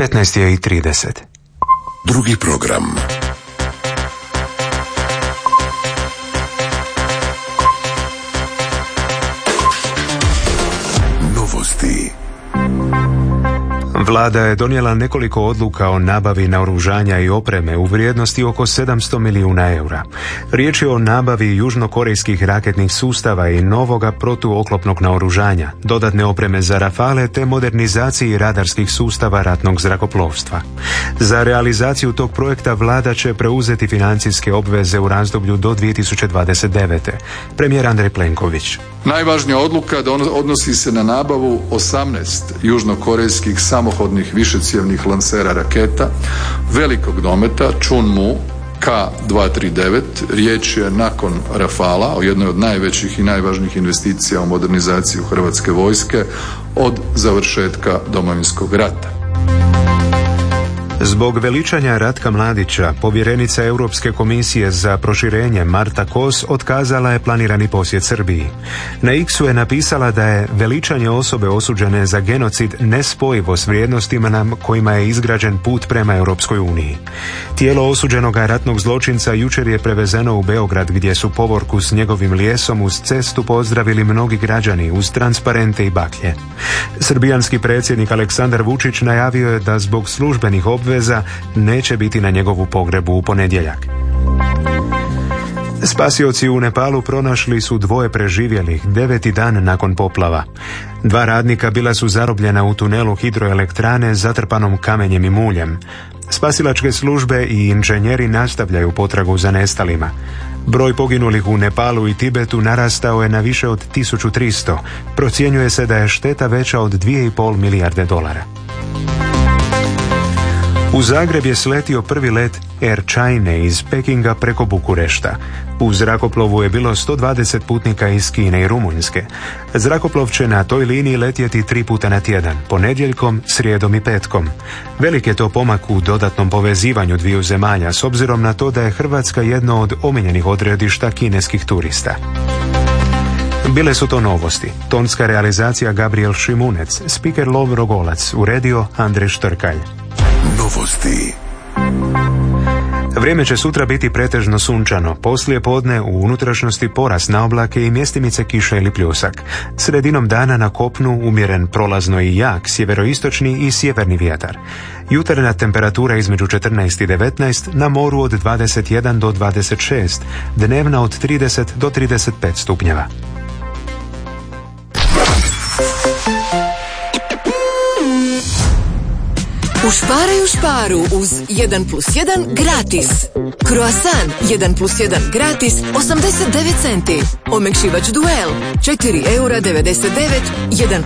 15:30. Drugi program. Novosti. Vlada je donijela nekoliko odluka o nabavi naoružanja i opreme u vrijednosti oko 700 milijuna eura. Riječ je o nabavi južnokorejskih raketnih sustava i novoga protuoklopnog naoružanja, dodatne opreme za Rafale te modernizaciji radarskih sustava ratnog zrakoplovstva. Za realizaciju tog projekta vlada će preuzeti financijske obveze u razdoblju do 2029. Premijer Andrej Plenković. Najvažnija odluka odnosi se na nabavu 18 južnokorejskih samohodnih višecjevnih lansera raketa velikog dometa Chunmoo K-239. Riječ je nakon Rafala o jednoj od najvećih i najvažnijih investicija u modernizaciju Hrvatske vojske od završetka Domovinskog rata. Zbog veličanja Ratka Mladića, povjerenica Europske komisije za proširenje Marta Kos otkazala je planirani posjet Srbiji. Na X-u je napisala da je veličanje osobe osuđene za genocid nespojivo s vrijednostima na kojima je izgrađen put prema Europskoj uniji. Tijelo osuđenoga ratnog zločinca jučer je prevezeno u Beograd, gdje su povorku s njegovim lijesom uz cestu pozdravili mnogi građani uz transparente i baklje. Srbijanski predsjednik Aleksandar Vučić najavio je da zbog službenih obveza neće biti na njegovu pogrebu u ponedjeljak. Spasioci u Nepalu pronašli su 2 preživjelih 9. dan nakon poplava. 2 radnika bila su zarobljena u tunelu hidroelektrane zatrpanom kamenjem i muljem. Spasilačke službe i inženjeri nastavljaju potragu za nestalima. Broj poginulih u Nepalu i Tibetu narastao je na više od 1300. Procjenjuje se da je šteta veća od 2,5 milijarde dolara. U Zagreb je sletio prvi let Air China iz Pekinga preko Bukurešta. U zrakoplovu je bilo 120 putnika iz Kine i Rumunjske. Zrakoplov će na toj liniji letjeti 3 puta na tjedan, ponedjeljkom, srijedom i petkom. Velik je to pomak u dodatnom povezivanju dviju zemalja, s obzirom na to da je Hrvatska jedno od omiljenih odredišta kineskih turista. Bile su to novosti. Tonska realizacija Gabriel Šimunec, spiker Lovro Golac, uredio Andrej Štrkalj. Novosti. Vrijeme će sutra biti pretežno sunčano, poslije podne u unutrašnjosti porast na oblake i mjestimice kiše ili pljusak. Sredinom dana na kopnu umjeren prolazno i jak sjeveroistočni i sjeverni vjetar. Jutarnja temperatura između 14 i 19, na moru od 21 do 26, dnevna od 30 do 35 stupnjeva. Ušparaj u šparu uz 1+1 gratis. Croissant 1+1 gratis 89 centi. Omekšivač Duel 4,99 €,